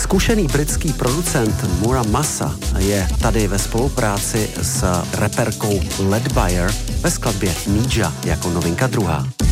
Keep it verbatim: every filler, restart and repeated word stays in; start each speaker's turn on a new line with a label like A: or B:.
A: Zkušený britský producent Mura Masa je tady ve spolupráci s reperkou Leadbyer ve skladbě Nija jako novinka druhá.